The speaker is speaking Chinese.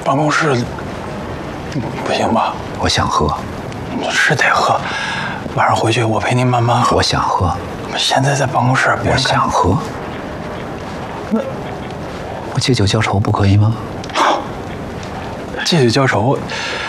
办公室不行吧？ 我想喝， 是得喝。晚上回去我陪您慢慢喝。 我想喝。 现在在办公室，别我人看想喝。 那我借酒浇愁不可以吗？ 借酒浇愁，